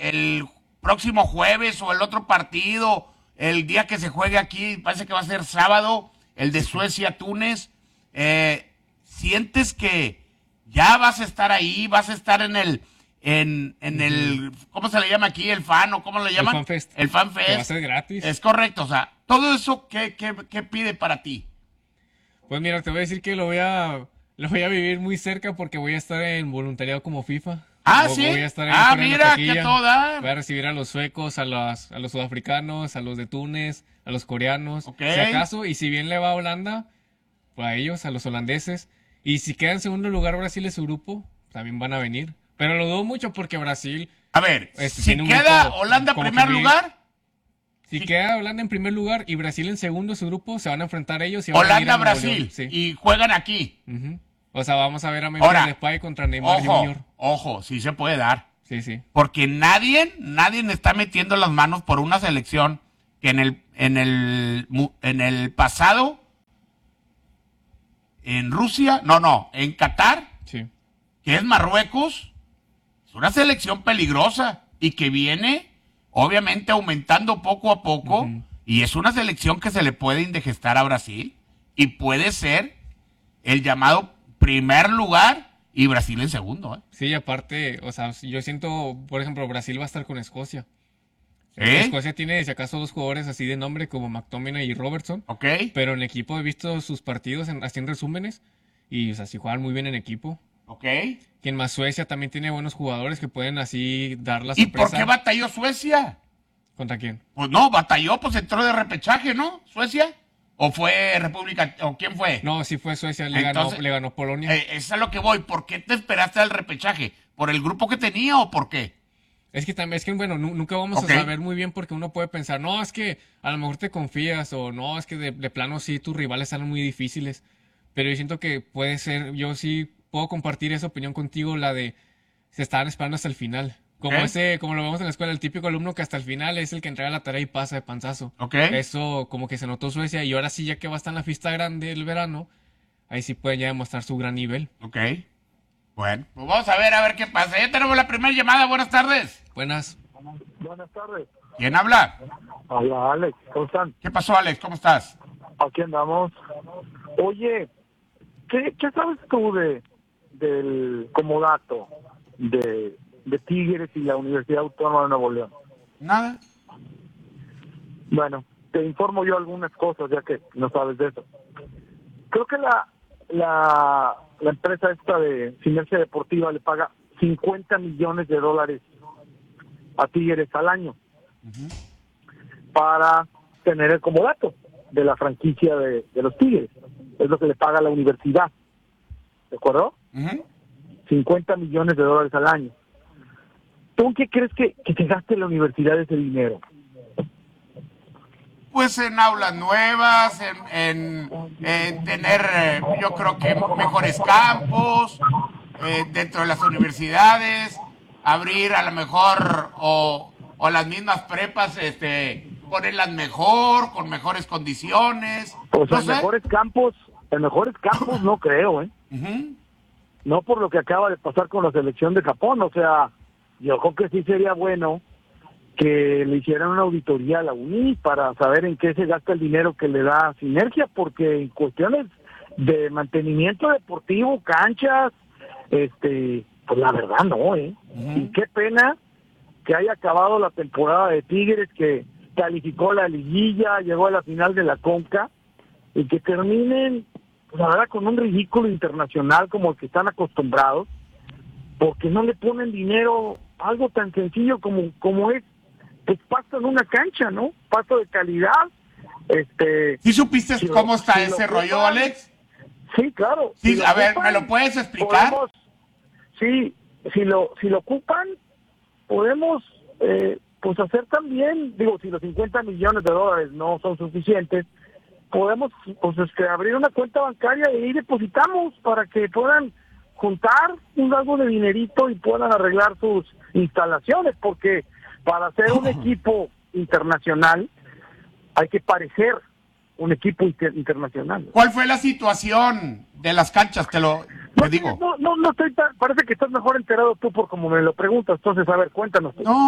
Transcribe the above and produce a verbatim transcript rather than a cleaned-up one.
el próximo jueves o el otro partido, el día que se juegue aquí, parece que va a ser sábado, el de Suecia-Túnez, eh, ¿sientes que ya vas a estar ahí, vas a estar en el, en, en el, ¿cómo se le llama aquí? ¿El fan o cómo le llaman? El FanFest. El FanFest. Que va a ser gratis. Es correcto, o sea, todo eso, ¿qué, qué, qué pide para ti? Pues mira, te voy a decir que lo voy a, lo voy a vivir muy cerca porque voy a estar en voluntariado como FIFA. Ah, Voy- sí. Voy a estar ahí Ah, fuera en la mira, taquilla. qué toda. Voy a recibir a los suecos, a los, a los sudafricanos, a los de Túnez, a los coreanos. Ok. Si acaso, y si bien le va a Holanda, pues a ellos, a los holandeses. Y si queda en segundo lugar Brasil en su grupo, también van a venir. Pero lo dudo mucho porque Brasil, A ver, Este, si tiene un queda grupo Holanda en como que primer bien- lugar, si Sí. queda Holanda en primer lugar y Brasil en segundo su grupo, se van a enfrentar ellos y van a ir a Nuevo Holanda-Brasil, León. Sí. y juegan aquí. Ujú. O sea, vamos a ver a Ahora, Memphis Depay contra Neymar Ojo, Junior ojo, sí se puede dar. Sí, sí. Porque nadie, nadie está metiendo las manos por una selección que en el, en el, mu- en el pasado, en Rusia, no, no, en Qatar, Sí. que es Marruecos, es una selección peligrosa y que viene, obviamente, aumentando poco a poco, Ujú. y es una selección que se le puede indigestar a Brasil y puede ser el llamado primer lugar y Brasil en segundo, ¿eh? Sí, y aparte, o sea, yo siento, por ejemplo, Brasil va a estar con Escocia. ¿Eh? Escocia tiene, si acaso, dos jugadores así de nombre como McTominay y Robertson. ¿Ok? Pero en equipo he visto sus partidos en, así en resúmenes. Y, o sea, sí juegan muy bien en equipo. ¿Ok? Quien más Suecia también tiene buenos jugadores que pueden así dar la ¿Y sorpresa. por qué batalló Suecia? ¿Contra quién? Pues no, batalló, pues entró de repechaje, ¿no? ¿Suecia? ¿O fue República? ¿O quién fue? No, sí fue Suecia, le, Entonces- ganó, le ganó Polonia. Eh, es a lo que voy. ¿Por qué te esperaste al repechaje? ¿Por el grupo que tenía o por qué? Es que también, es que bueno, nu- nunca vamos Ok. a saber muy bien porque uno puede pensar, no, es que a lo mejor te confías o no, es que de, de plano sí, tus rivales salen muy difíciles. Pero yo siento que puede ser, yo sí puedo compartir esa opinión contigo, la de se estaban esperando hasta el final. Como Ok. ese, como lo vemos en la escuela, el típico alumno que hasta el final es el que entrega la tarea y pasa de panzazo. Ok. Eso como que se notó Suecia y ahora sí, ya que va a estar en la fiesta grande el verano, ahí sí pueden ya demostrar su gran nivel. Ok. Bueno, pues vamos a ver, a ver qué pasa. Ya tenemos la primera llamada. Buenas tardes. Buenas. Buenas tardes. ¿Quién habla? Hola, Alex. ¿Cómo están? ¿Qué pasó, Alex? ¿Cómo estás? Aquí andamos. Oye, ¿qué, qué sabes tú de del comodato de, de Tigres y la Universidad Autónoma de Nuevo León? Nada. Bueno, te informo yo algunas cosas, ya que no sabes de eso. Creo que la la, la empresa esta de Sinergia Deportiva le paga cincuenta millones de dólares a Tigres al año para tener el comodato de la franquicia de, de los Tigres. Es lo que le paga la universidad. ¿De acuerdo? Ujú. cincuenta millones de dólares al año. ¿Tú en qué crees que, que se gaste la universidad ese dinero? Pues en aulas nuevas, en, en, en tener, eh, yo creo que mejores campos eh, dentro de las universidades, abrir a lo mejor o, o las mismas prepas, este, ponerlas mejor, con mejores condiciones. Pues no en sé. mejores campos, en mejores campos no creo, ¿eh? Ujú. No por lo que acaba de pasar con la selección de Japón. O sea, yo creo que sí sería bueno que le hicieran una auditoría a la UNI para saber en qué se gasta el dinero que le da Sinergia, porque en cuestiones de mantenimiento deportivo, canchas, este, pues la verdad no, ¿eh? Ujú. Y qué pena que haya acabado la temporada de Tigres, que calificó la liguilla, llegó a la final de la Conca, y que terminen, pues, la verdad, con un ridículo internacional como el que están acostumbrados, porque no le ponen dinero a algo tan sencillo como, como es, pues pasto en una cancha, ¿no? Pasto de calidad. Este, ¿Sí supiste si lo- cómo está si lo ese ocupan, rollo, Alex? Sí, claro. Sí, Si lo a ver, ocupan, ¿me lo puedes explicar? podemos- sí, si lo, si lo ocupan, podemos eh, pues hacer también, digo, si los cincuenta millones de dólares no son suficientes, podemos pues este, abrir una cuenta bancaria y ahí depositamos para que puedan juntar un algo de dinerito y puedan arreglar sus instalaciones, porque para ser un equipo internacional hay que parecer un equipo inter- internacional. ¿Cuál fue la situación de las canchas? Te lo te No, digo. no, no, no estoy tan, parece que estás mejor enterado tú por como me lo preguntas, entonces a ver, cuéntanos. No,